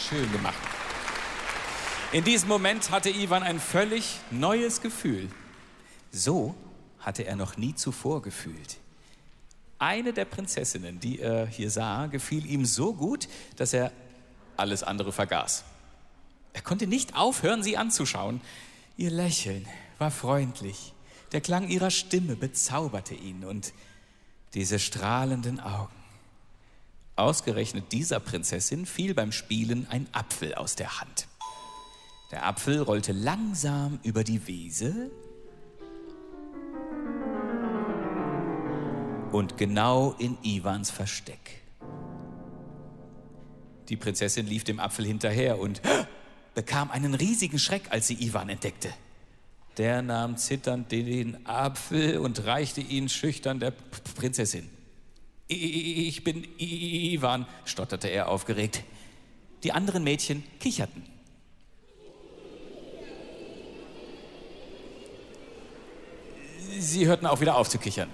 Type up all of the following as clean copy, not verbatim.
Schön gemacht. In diesem Moment hatte Iwan ein völlig neues Gefühl. So hatte er noch nie zuvor gefühlt. Eine der Prinzessinnen, die er hier sah, gefiel ihm so gut, dass er alles andere vergaß. Er konnte nicht aufhören, sie anzuschauen. Ihr Lächeln war freundlich. Der Klang ihrer Stimme bezauberte ihn und diese strahlenden Augen. Ausgerechnet dieser Prinzessin fiel beim Spielen ein Apfel aus der Hand. Der Apfel rollte langsam über die Wiese und genau in Iwans Versteck. Die Prinzessin lief dem Apfel hinterher und bekam einen riesigen Schreck, als sie Iwan entdeckte. Der nahm zitternd den Apfel und reichte ihn schüchtern der Prinzessin. Ich bin Iwan, stotterte er aufgeregt. Die anderen Mädchen kicherten. Sie hörten auch wieder auf zu kichern.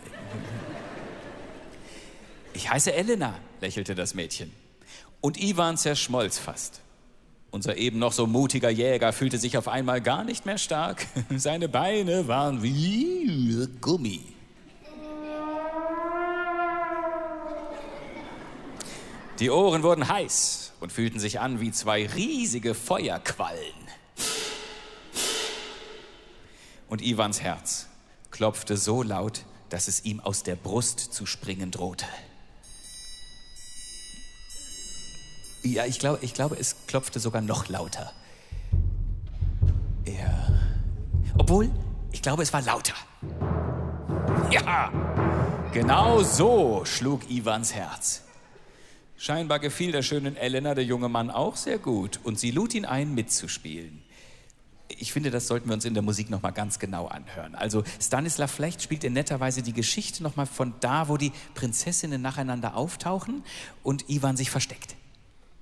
Ich heiße Elena, lächelte das Mädchen. Und Iwan zerschmolz fast. Unser eben noch so mutiger Jäger fühlte sich auf einmal gar nicht mehr stark. Seine Beine waren wie Gummi. Die Ohren wurden heiß und fühlten sich an wie zwei riesige Feuerquallen. Und Iwans Herz klopfte so laut, dass es ihm aus der Brust zu springen drohte. Ja, ich glaube, es klopfte sogar noch lauter. Obwohl, ich glaube, es war lauter. Ja, genau so schlug Iwans Herz. Scheinbar gefiel der schönen Elena der junge Mann auch sehr gut und sie lud ihn ein, mitzuspielen. Ich finde, das sollten wir uns in der Musik noch mal ganz genau anhören. Also Stanislav Flecht spielt in netter Weise die Geschichte noch mal von da, wo die Prinzessinnen nacheinander auftauchen und Iwan sich versteckt.